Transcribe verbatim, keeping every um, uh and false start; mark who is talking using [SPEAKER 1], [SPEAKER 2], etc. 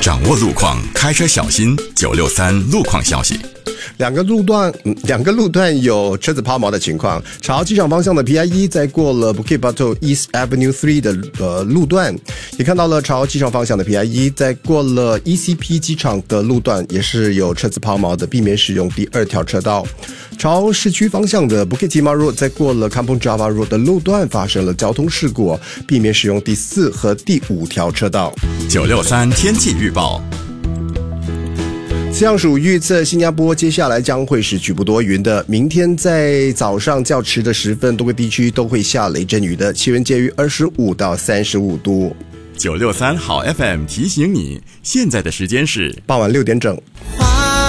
[SPEAKER 1] 掌握路况，开车小心。九六三路况消息。
[SPEAKER 2] 两个路段，两个路段有车子抛锚的情况。朝机场方向的 P I 一在过了 Bukit Batok East Avenue 三的呃路段，也看到了朝机场方向的 P I 一在过了 E C P 机场的路段，也是有车子抛锚的，避免使用第二条车道。朝市区方向的 Bukit Timah Road 在过了 Kampong Java Road 的路段发生了交通事故，避免使用第四和第五条车道。
[SPEAKER 1] 九六三天气预报。
[SPEAKER 2] 气象署预测，新加坡接下来将会是局部多云的。明天在早上较迟的时分，多个地区都会下雷阵雨的，气温介于二十五到三十五度。
[SPEAKER 1] 九六三好 F M 提醒你，现在的时间是
[SPEAKER 2] 傍晚六点整。